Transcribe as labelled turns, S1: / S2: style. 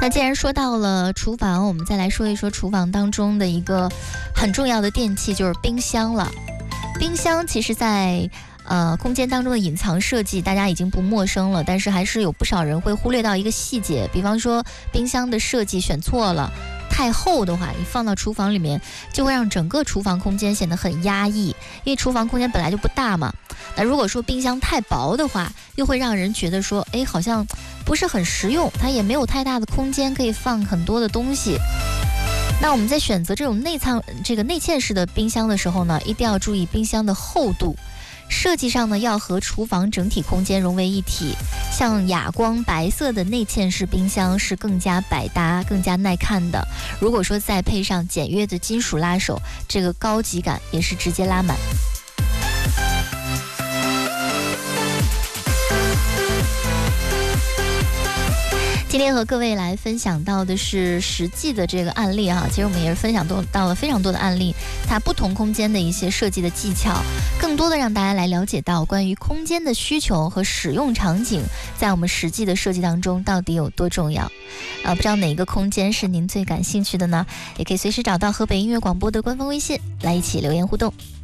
S1: 那既然说到了厨房，我们再来说一说厨房当中的一个很重要的电器，就是冰箱了。冰箱其实在空间当中的隐藏设计大家已经不陌生了，但是还是有不少人会忽略到一个细节，比方说冰箱的设计选错了，太厚的话你放到厨房里面就会让整个厨房空间显得很压抑，因为厨房空间本来就不大嘛。那如果说冰箱太薄的话，又会让人觉得说好像不是很实用，它也没有太大的空间可以放很多的东西。那我们在选择这种内嵌式的冰箱的时候呢，一定要注意冰箱的厚度，设计上呢要和厨房整体空间融为一体。像哑光白色的内嵌式冰箱是更加百搭更加耐看的，如果说再配上简约的金属拉手，这个高级感也是直接拉满。今天和各位来分享到的是实际的这个案例其实我们也是分享到了非常多的案例，它不同空间的一些设计的技巧，更多的让大家来了解到关于空间的需求和使用场景在我们实际的设计当中到底有多重要。不知道哪一个空间是您最感兴趣的呢？也可以随时找到河北音乐广播的官方微信来一起留言互动。